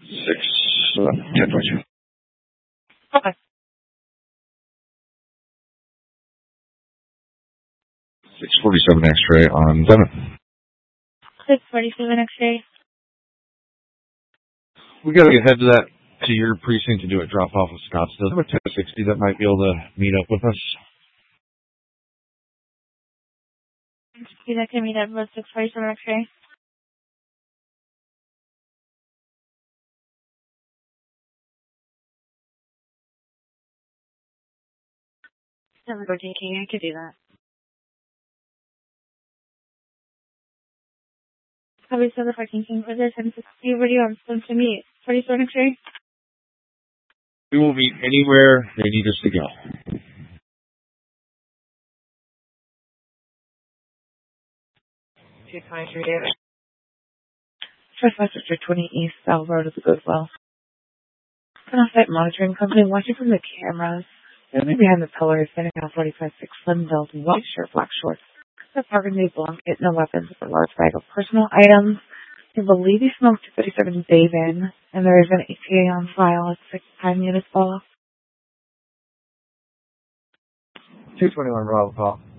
10.2. Okay. 647 X-ray on 7. 647 X-ray. We gotta head to your precinct to do a drop off of Scottsdale. There's a 1060 that might be able to meet up with us. That can meet up with 647 X-ray. Never go taking. I could do that. Probably still the parking king for this 1060 video. I'm supposed to meet 47 X-ray. We will meet anywhere they need us to go. 223 David. First Westchester 20 East South Road is a good well. An off-site monitoring company watching from the cameras. They're behind the pillar, standing on 45-6 slim build, white shirt, black shorts. The burgundy blanket, no weapons, but a large bag of personal items. They believe he smoked 37 days in, and there is an EPA on file at 6 Pine Municipal. 221 Bravo call.